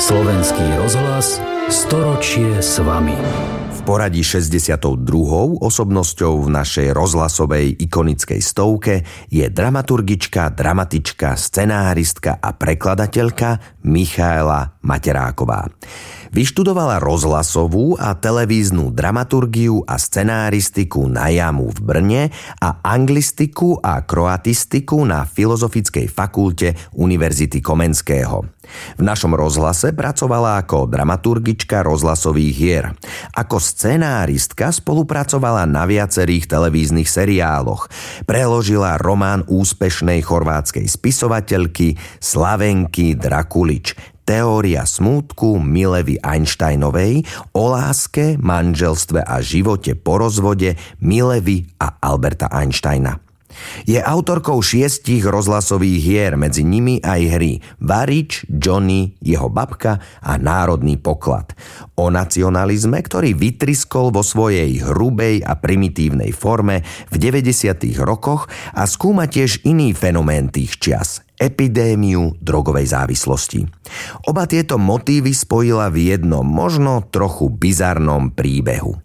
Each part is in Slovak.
Slovenský rozhlas, storočie s vami. V poradí 62. osobnosťou v našej rozhlasovej ikonickej stovke je dramaturgička, dramatička, scenáristka a prekladateľka Michaela Materáková. Vyštudovala rozhlasovú a televíznu dramaturgiu a scenáristiku na JAMU v Brne a anglistiku a kroatistiku na Filozofickej fakulte Univerzity Komenského. V našom rozhlase pracovala ako dramaturgička rozhlasových hier. Ako scenáristka spolupracovala na viacerých televíznych seriáloch. Preložila román úspešnej chorvátskej spisovateľky Slavenky Drakulič Teória smútku Milevy Einsteinovej o láske, manželstve a živote po rozvode Milevy a Alberta Einsteina. Je autorkou 6 rozhlasových hier, medzi nimi aj hry Varič, Johnny, Jeho babka a Národný poklad. O nacionalizme, ktorý vytriskol vo svojej hrubej a primitívnej forme v 90. rokoch a skúma tiež iný fenomén tých čias – epidémiu drogovej závislosti. Oba tieto motívy spojila v jednom, možno trochu bizarnom príbehu.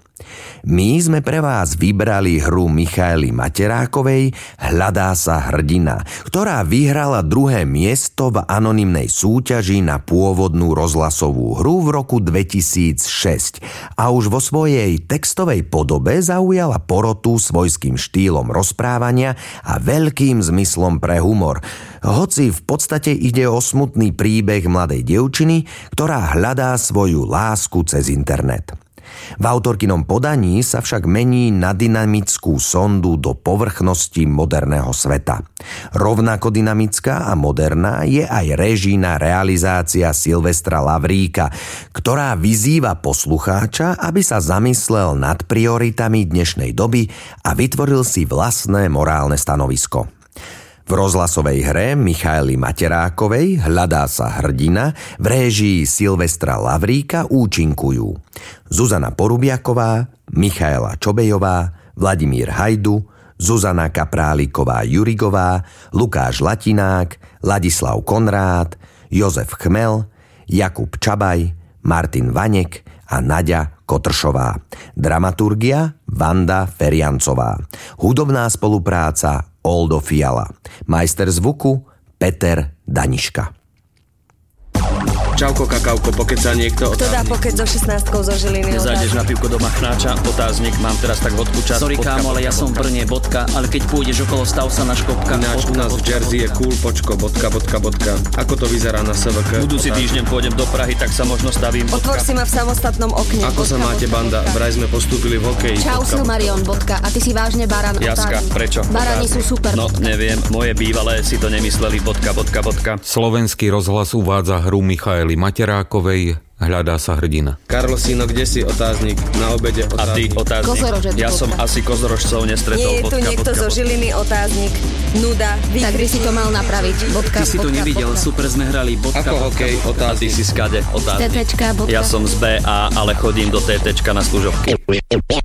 My sme pre vás vybrali hru Michaely Materákovej Hľadá sa hrdina, ktorá vyhrala 2. miesto v anonymnej súťaži na pôvodnú rozhlasovú hru v roku 2006 a už vo svojej textovej podobe zaujala porotu svojským štýlom rozprávania a veľkým zmyslom pre humor. Hoci v podstate ide o smutný príbeh mladej dievčiny, ktorá hľadá svoju lásku cez internet. V autorkinom podaní sa však mení na dynamickú sondu do povrchnosti moderného sveta. Rovnako dynamická a moderná je aj režijná realizácia Silvestra Lavríka, ktorá vyzýva poslucháča, aby sa zamyslel nad prioritami dnešnej doby a vytvoril si vlastné morálne stanovisko. V rozhlasovej hre Michaely Materákovej Hľadá sa hrdina v réžii Silvestra Lavríka účinkujú Zuzana Porubiaková, Michaela Čobejová, Vladimír Hajdu, Zuzana Kapráliková-Jurigová, Lukáš Latinák, Ladislav Konrád, Jozef Chmel, Jakub Čabaj, Martin Vanek a Naďa Kotršová. Dramaturgia Vanda Feriancová. Hudobná spolupráca Oldo Fiala. Majster zvuku Peter Daniška. Čauko, kakauko, pokeď sa niekto. Kto dá pokeď so 16 zo Žiliny? Nezájdeš na pivko do Machnáča, otáznik, mám teraz tak vodku čas. Sorry kámo, ale ja som v Brne, bodka, ale keď pôjdeš okolo, stav sa na škopka. Ináč u nás v Jersey je cool, počko, bodka. Ako to vyzerá na SVK? Budúci týždeň pôjdem do Prahy, tak sa možno stavím, bodka. Otvor si ma v samostatnom okne. Ako sa máte, banda? Vraj sme postúpili v hokeji. Čau, Silmarion, bodka. A ty si vážne baran, Jaska, otáznik. prečo? Barani sú super. No, neviem, moje bývalé si to nemysleli, bodka. Slovenský rozhlas uvádza hru Michaely Materákovej Hľadá sa hrdina. Karlosino, kde si, otáznik? Na obede otáznik. A ty, otáznik? Kozorožec, Ja som asi kozorožcov nestretol, Nie je tu niekto zo Žiliny, otáznik. Nuda, Tak by si to mal napraviť. Bodka, Ty si to bodka, nevidel, bodka. super sme hrali, bodka. Ako hokej, A ty otáznik. si skade, otáznik. TTčka, bodka. Ja som z BA, ale chodím do TTčka na služobky.